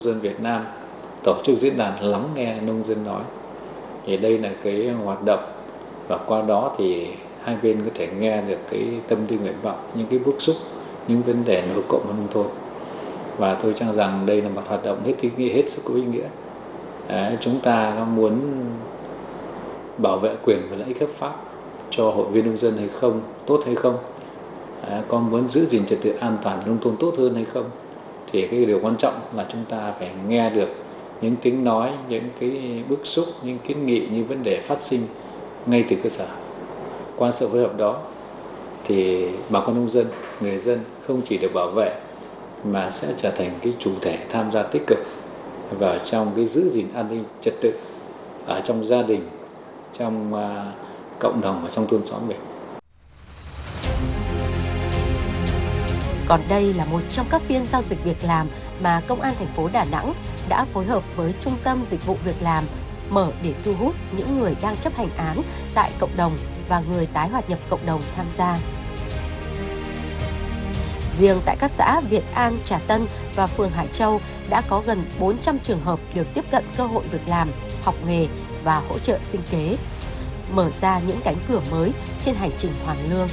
Dân Việt Nam tổ chức diễn đàn lắng nghe nông dân nói. Thì đây là cái hoạt động và qua đó thì hai bên có thể nghe được cái tâm tư nguyện vọng, những cái bức xúc, những vấn đề nổi cộm ở nông thôn. Và tôi cho rằng đây là một hoạt động hết sức có ý nghĩa. Chúng ta có muốn bảo vệ quyền và lợi ích hợp pháp cho hội viên nông dân hay không, tốt hay không, có muốn giữ gìn trật tự an toàn nông thôn tốt hơn hay không, thì cái điều quan trọng là chúng ta phải nghe được những tiếng nói, những cái bức xúc, những kiến nghị, những vấn đề phát sinh ngay từ cơ sở. Qua sự phối hợp đó thì bà con nông dân, người dân không chỉ được bảo vệ mà sẽ trở thành cái chủ thể tham gia tích cực vào trong cái giữ gìn an ninh trật tự ở trong gia đình, trong cộng đồng và trong thôn xóm mình. Còn đây là một trong các phiên giao dịch việc làm mà Công an thành phố Đà Nẵng đã phối hợp với Trung tâm Dịch vụ Việc làm mở để thu hút những người đang chấp hành án tại cộng đồng và người tái hòa nhập cộng đồng tham gia. Riêng tại các xã Việt An, Trà Tân và phường Hải Châu đã có gần 400 trường hợp được tiếp cận cơ hội việc làm, học nghề và hỗ trợ sinh kế, mở ra những cánh cửa mới trên hành trình hoàn lương.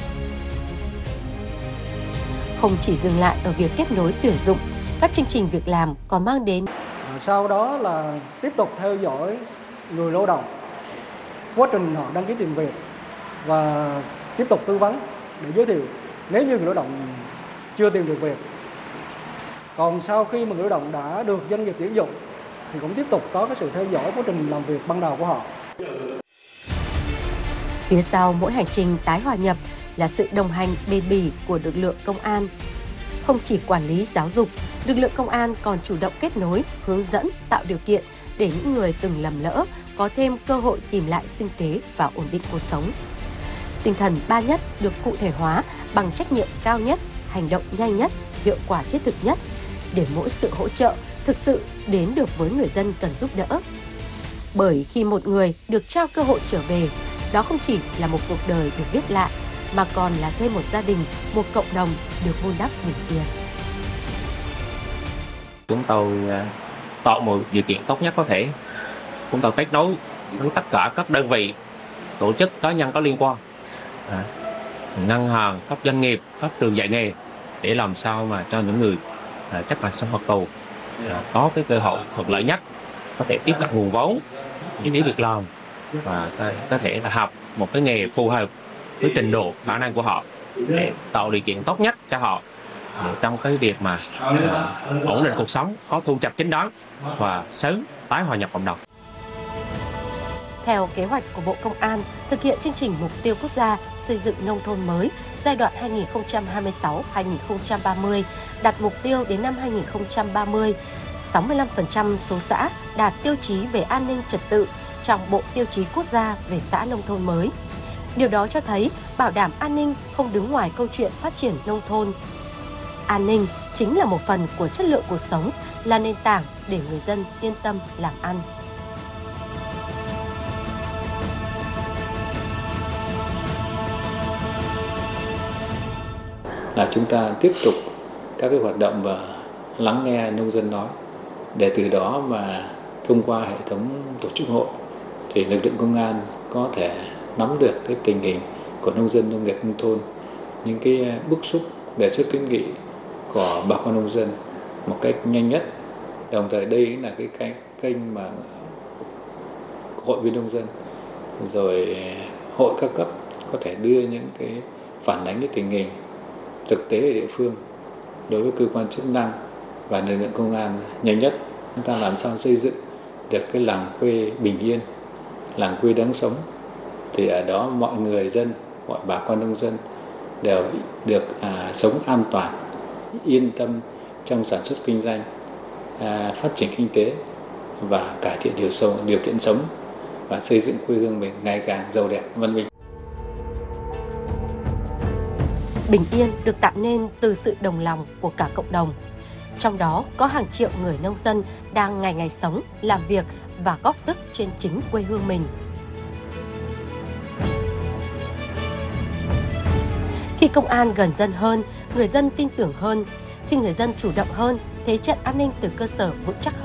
Không chỉ dừng lại ở việc kết nối tuyển dụng, các chương trình việc làm còn mang đến. Sau đó là tiếp tục theo dõi người lao động, quá trình họ đăng ký tìm việc và tiếp tục tư vấn để giới thiệu nếu như người lao động chưa tìm được việc. Còn sau khi mà người lao động đã được doanh nghiệp tuyển dụng thì cũng tiếp tục có cái sự theo dõi quá trình làm việc ban đầu của họ. Phía sau mỗi hành trình tái hòa nhập là sự đồng hành bền bỉ của lực lượng công an. Không chỉ quản lý giáo dục, lực lượng công an còn chủ động kết nối, hướng dẫn, tạo điều kiện để những người từng lầm lỡ có thêm cơ hội tìm lại sinh kế và ổn định cuộc sống. Tinh thần 3 nhất được cụ thể hóa bằng trách nhiệm cao nhất, hành động nhanh nhất, hiệu quả thiết thực nhất để mỗi sự hỗ trợ thực sự đến được với người dân cần giúp đỡ. Bởi khi một người được trao cơ hội trở về, đó không chỉ là một cuộc đời được viết lại, mà còn là thêm một gia đình, một cộng đồng được vun đắp bình yên. Chúng tôi tạo một điều kiện tốt nhất có thể. Chúng tôi kết nối với tất cả các đơn vị, tổ chức, cá nhân có liên quan, ngân hàng, các doanh nghiệp, các trường dạy nghề để làm sao mà cho những người chấp hành xong phạt tù có cái cơ hội thuận lợi nhất, có thể tiếp cận nguồn vốn, ý nghĩa việc làm và có thể là học một cái nghề phù hợp với trình độ khả năng của họ để tạo điều kiện tốt nhất cho họ trong cái việc mà ổn định cuộc sống, có thu nhập chính đáng và sớm tái hòa nhập cộng đồng. Theo kế hoạch của Bộ Công an, thực hiện chương trình Mục tiêu Quốc gia xây dựng nông thôn mới giai đoạn 2026-2030, đặt mục tiêu đến năm 2030, 65% số xã đạt tiêu chí về an ninh trật tự trong Bộ Tiêu chí Quốc gia về xã nông thôn mới. Điều đó cho thấy bảo đảm an ninh không đứng ngoài câu chuyện phát triển nông thôn. An ninh chính là một phần của chất lượng cuộc sống, là nền tảng để người dân yên tâm làm ăn. Là chúng ta tiếp tục các cái hoạt động và lắng nghe nông dân nói, để từ đó mà thông qua hệ thống tổ chức hội thì lực lượng công an có thể nắm được cái tình hình của nông dân, nông nghiệp, nông thôn, những cái bức xúc, đề xuất kiến nghị của bà con nông dân một cách nhanh nhất. Đồng thời đây là cái kênh mà hội viên nông dân rồi hội các cấp có thể đưa những cái phản ánh cái tình hình thực tế ở địa phương đối với cơ quan chức năng và lực lượng công an nhanh nhất. Chúng ta làm sao xây dựng được cái làng quê bình yên, làng quê đáng sống, thì ở đó mọi người dân, mọi bà con nông dân đều được sống an toàn, yên tâm trong sản xuất kinh doanh, phát triển kinh tế và cải thiện điều kiện sống và xây dựng quê hương mình ngày càng giàu đẹp, văn minh. Bình yên được tạo nên từ sự đồng lòng của cả cộng đồng. Trong đó có hàng triệu người nông dân đang ngày ngày sống, làm việc và góp sức trên chính quê hương mình. Khi công an gần dân hơn, người dân tin tưởng hơn. Khi người dân chủ động hơn, thế trận an ninh từ cơ sở vững chắc hơn.